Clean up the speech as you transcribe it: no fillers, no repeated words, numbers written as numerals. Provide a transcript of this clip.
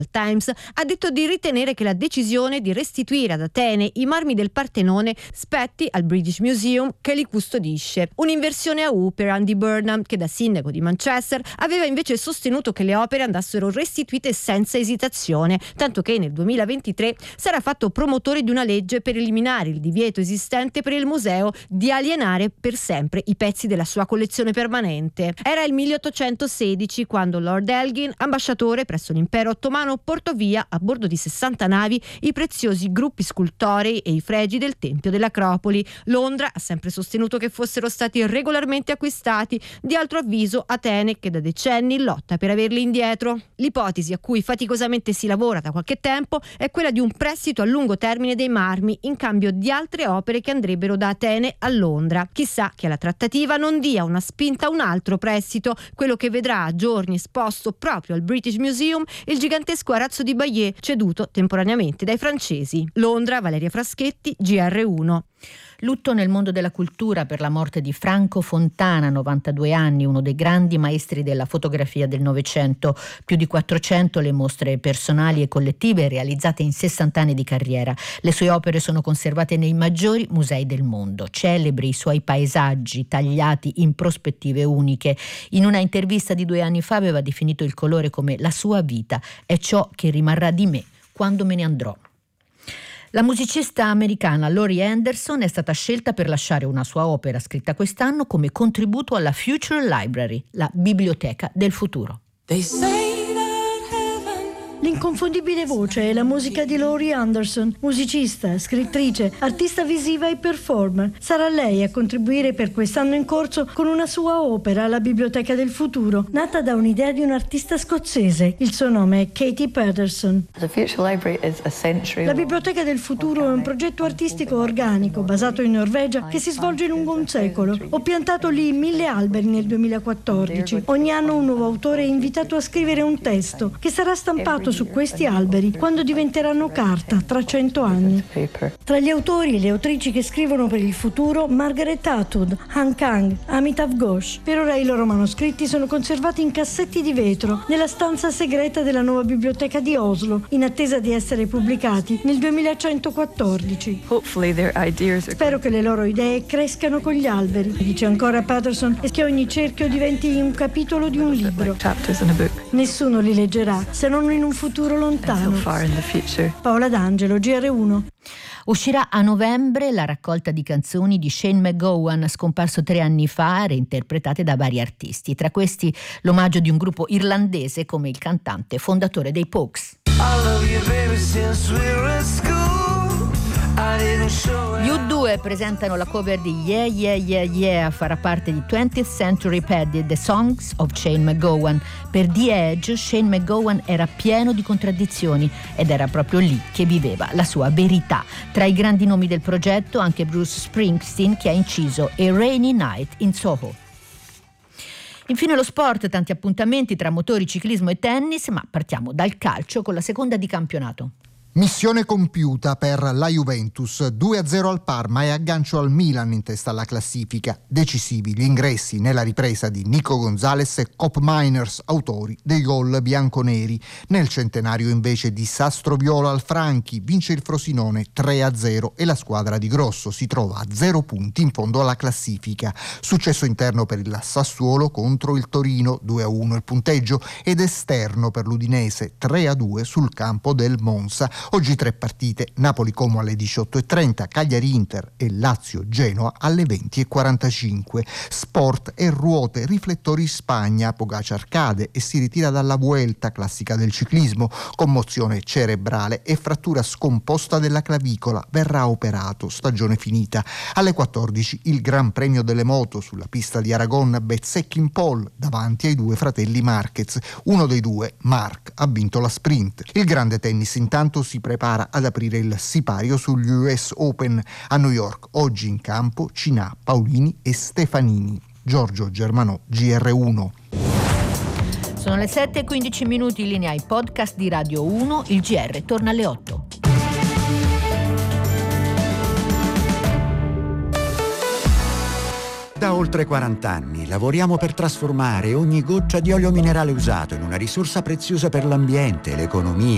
Times ha detto di ritenere che la decisione di restituire ad Atene i marmi del Partenone spetti al British Museum che li custodisce. Un'inversione a U per Andy Burnham, che da sindaco di Manchester aveva invece sostenuto che le opere andassero restituite senza esitazione, tanto che nel 2023 sarà fatto promotore di una legge per eliminare il divieto esistente per il museo di alienare per sempre i pezzi della sua collezione permanente. Era il 1816 quando Lord Elgin, ambasciatore presso l'impero ottomano, portò via a bordo di 60 navi i preziosi gruppi scultorei e i fregi del Tempio dell'Acropoli. Londra ha sempre sostenuto che fossero stati regolarmente acquistati, di altro avviso Atene, che da decenni lotta per averli indietro. L'ipotesi a cui faticosamente si lavora da qualche tempo è quella di un prestito a lungo termine dei marmi in cambio di altre opere che andrebbero da Atene a Londra. Chissà che alla trattativa non dia una spinta a un altro prestito, quello che vedrà a giorni esposto proprio al British Museum il gigantesco arazzo di Bayeux ceduto temporaneamente dai francesi. Londra, Valeria Fraschetti, GR1. Lutto nel mondo della cultura per la morte di Franco Fontana, 92 anni, uno dei grandi maestri della fotografia del Novecento. Più di 400 le mostre personali e collettive realizzate in 60 anni di carriera. Le sue opere sono conservate nei maggiori musei del mondo. Celebri i suoi paesaggi tagliati in prospettive uniche. In una intervista di 2 anni fa aveva definito il colore come la sua vita. È ciò che rimarrà di me quando me ne andrò. La musicista americana Laurie Anderson è stata scelta per lasciare una sua opera scritta quest'anno come contributo alla Future Library, la biblioteca del futuro. L'inconfondibile voce e la musica di Laurie Anderson, musicista, scrittrice, artista visiva e performer. Sarà lei a contribuire per quest'anno in corso con una sua opera, La Biblioteca del Futuro, nata da un'idea di un artista scozzese. Il suo nome è Katie Patterson. La Biblioteca del Futuro è un progetto artistico organico basato in Norvegia che si svolge lungo un secolo. Ho piantato lì 1000 alberi nel 2014. Ogni anno un nuovo autore è invitato a scrivere un testo che sarà stampato su questi alberi quando diventeranno carta tra 100 anni. Tra gli autori e le autrici che scrivono per il futuro, Margaret Atwood, Han Kang, Amitav Ghosh. Per ora i loro manoscritti sono conservati in cassetti di vetro nella stanza segreta della nuova biblioteca di Oslo, in attesa di essere pubblicati nel 2114. Spero che le loro idee crescano con gli alberi, dice ancora Patterson, e che ogni cerchio diventi un capitolo di un libro. Nessuno li leggerà se non in un futuro lontano. Paola D'Angelo, GR1. Uscirà a novembre la raccolta di canzoni di Shane MacGowan, scomparso 3 anni fa, reinterpretate da vari artisti. Tra questi l'omaggio di un gruppo irlandese come il cantante fondatore dei Pogues. Gli U2 presentano la cover di Yeah Yeah Yeah Yeah, farà parte di 20th Century Paddy, The Songs of Shane MacGowan. Per The Edge, Shane MacGowan era pieno di contraddizioni ed era proprio lì che viveva la sua verità. Tra i grandi nomi del progetto anche Bruce Springsteen, che ha inciso A Rainy Night in Soho. Infine lo sport, tanti appuntamenti tra motori, ciclismo e tennis, ma partiamo dal calcio con la seconda di campionato. Missione compiuta per la Juventus, 2-0 al Parma e aggancio al Milan in testa alla classifica. Decisivi gli ingressi nella ripresa di Nico Gonzalez e Cop Miners, autori dei gol bianconeri. Nel centenario invece di Sastroviola al Franchi vince il Frosinone 3-0 e la squadra di Grosso si trova a 0 punti in fondo alla classifica. Successo interno per il Sassuolo contro il Torino, 2-1 il punteggio, ed esterno per l'Udinese 3-2 sul campo del Monza. Oggi 3 partite: Napoli-Como alle 18:30, Cagliari-Inter e Lazio-Genoa alle 20:45. Sport e ruote, riflettori Spagna, Pogacar cade e si ritira dalla Vuelta, classica del ciclismo, commozione cerebrale e frattura scomposta della clavicola, verrà operato, stagione finita. Alle 14 il Gran Premio delle moto sulla pista di Aragon, Bezzecchi in pole davanti ai 2 fratelli Marquez. Uno dei 2, Marc, ha vinto la sprint. Il grande tennis intanto si prepara ad aprire il sipario sugli US Open. A New York oggi in campo Cinà, Paolini e Stefanini. Giorgio Germanò, GR1. Sono le 7:15, in linea ai podcast di Radio 1. Il GR torna alle 8. Da oltre 40 anni lavoriamo per trasformare ogni goccia di olio minerale usato in una risorsa preziosa per l'ambiente, l'economia